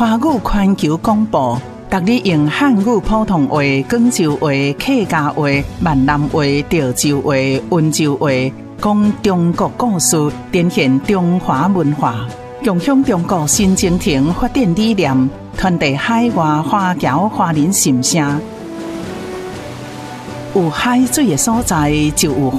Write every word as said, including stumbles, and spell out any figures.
华语环球广播，逐日用汉语普通话、广州话、客家话、闽南话、潮州话、温州话，讲中国故事，展现中华文化，共享中国新征程发展理念，传递海外华侨华人心声。有海水的所在，就有